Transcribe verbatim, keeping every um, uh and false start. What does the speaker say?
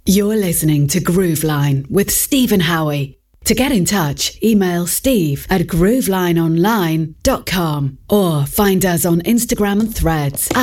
You're listening to Grooveline with Stephen Howie. To get in touch, email steve at groovelineonline dot com or find us on Instagram and Threads